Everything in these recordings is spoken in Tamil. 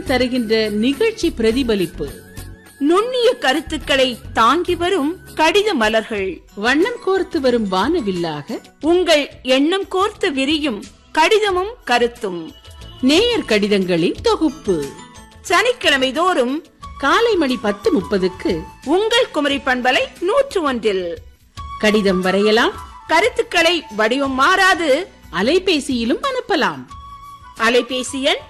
தருகின்ற நிகழ்ச்சி பிரதிபலிப்பு, நுண்ணிய கருத்துக்களை தாங்கி வரும் கடித மலர்கள், வண்ணம் கோர்த்து வரும் வானவில்லாக உங்கள் எண்ணம் கோர்த்து விரியும் கடிதமும் கருத்தும், நேயர் கடிதங்களின் தொகுப்பு. சனிக்கிழமை தோறும் காலை மணி 10:30 உங்கள் குமரி பண்பலை 101 கடிதம் வரையலாம். கருத்துக்களை வடிவம் மாறாது அலைபேசியிலும் அனுப்பலாம். அலைபேசி எண்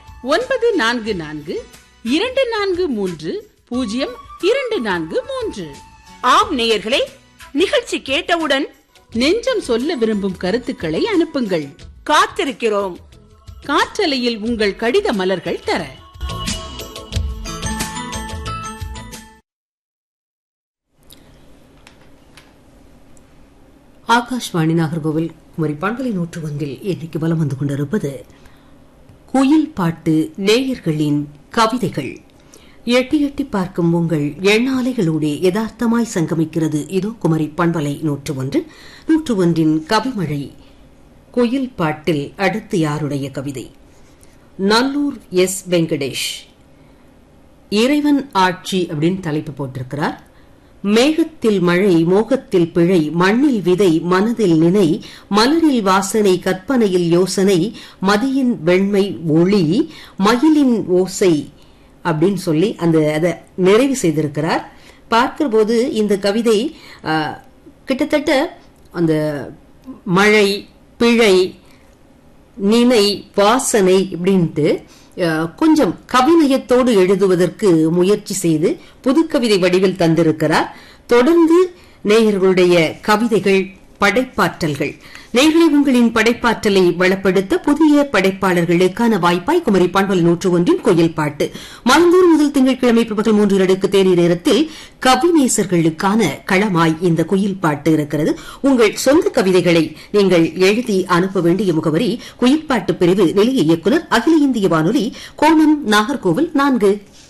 9442430243. ஆம் நேயர்களே, நிகழ்ச்சி கேட்டவுடன் நெஞ்சம் சொல்ல விரும்பும் கருத்துக்களை அனுப்புங்கள். காத்திருக்கிறோம். காற்றலையில் உங்கள் கடித மலர்கள் தர. ஆகாஷ்வாணி நாகர்கோவில் குமரி பண்பலை 101 இன்னைக்கு வலம் வந்து கொண்டிருப்பது குயில் பாட்டு, நேயர்களின் கவிதைகள். எட்டி எட்டி பார்க்கும் உங்கள் எண்ணாலைகளோடு யதார்த்தமாய் சங்கமிக்கிறது. இதோ குமரி பண்பலை 101 கவிமழை. குயில் பாட்டில் அடுத்து யாருடைய கவிதை? நல்லூர் எஸ். வெங்கடேஷ். இறைவன் ஆட்சி அப்படின்னு தலைப்பு போட்டிருக்கிறார். மேகத்தில் மழை, மோகத்தில் பிழை, மண்ணில் விதை, மனதில் நினை, மலரில் வாசனை, கற்பனையில் யோசனை, மதியின் வெண்மை ஒளி, மயிலின் ஓசை அப்படின்னு சொல்லி அதை நிறைவு செய்திருக்கிறார். பார்க்கிற போது இந்த கவிதை கிட்டத்தட்ட அந்த மழை, பிழை, நினை, வாசனை இப்படின்ட்டு கொஞ்சம் கவிநயத்தோடு எழுதுவதற்கு முயற்சி செய்து புதுக்கவிதை வடிவில் தந்திருக்கிறார். தொடர்ந்து நேயர்களுடைய கவிதைகள், படைப்பாற்றல்கள். நேயர்களை உங்களின் படைப்பாற்றலை வளப்படுத்த புதிய படைப்பாளர்களுக்கான வாய்ப்பாய் குமரி பண்பலை 101 கோயில் பாட்டு. மருந்தூர் முதல் திங்கட்கிழமை பிற்பகல் 3 தேநீ நேரத்தில் கவிநேசர்களுக்கான களமாய் இந்த குயில் பாட்டு இருக்கிறது. உங்கள் சொந்த கவிதைகளை நீங்கள் எழுதி அனுப்ப வேண்டிய முகவரி குயில் பாட்டு பிரிவு, நிலைய இயக்குநர், அகில இந்திய வானொலி, கோணம், நாகர்கோவில் 4.